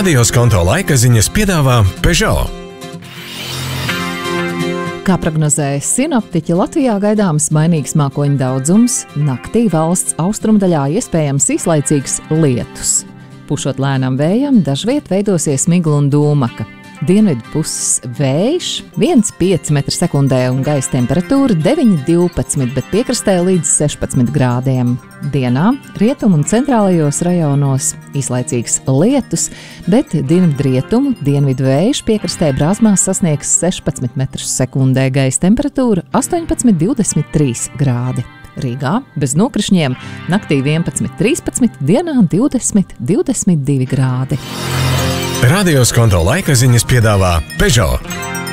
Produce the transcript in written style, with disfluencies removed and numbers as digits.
Radio Skonto laika ziņas piedāvā Peugeot. Kā prognozēja sinoptiķi, Latvijā gaidāms mainīgs mākoņu daudzums, naktī valsts austrumdaļā iespējams īslaicīgs lietus. Pušot lēnam vējam, dažviet veidosies migla un dūmaka. Dienvidu puses vējš 1,5 m/sekundē un gaisa temperatūra 9,12, bet piekrastē līdz 16 grādiem. Dienā rietumu un centrālajos rajonos īslaicīgs lietus, bet dienvidrietumu dienvidu vējš piekrastē Brāzmās sasniegs 16 m/sekundē, gaisa temperatūra 18,23 grādi. Rīgā bez nokrišņiem naktī 11,13, dienā 20,22 grādi. Radio Skonto laika ziņas piedāvā Peugeot.